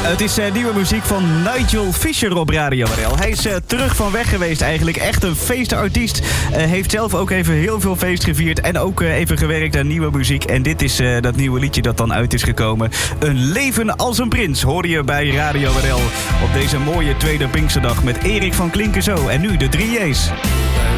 Het is nieuwe muziek van Nigel Fisher op Radio RL. Hij is terug van weg geweest eigenlijk. Echt een feestartiest. Heeft zelf ook even heel veel feest gevierd. En ook even gewerkt aan nieuwe muziek. En dit is dat nieuwe liedje dat dan uit is gekomen. Een leven als een prins hoorde je bij Radio RL. Op deze mooie tweede Pinksterdag met Erik van Klinken zo. En nu de 3 J's.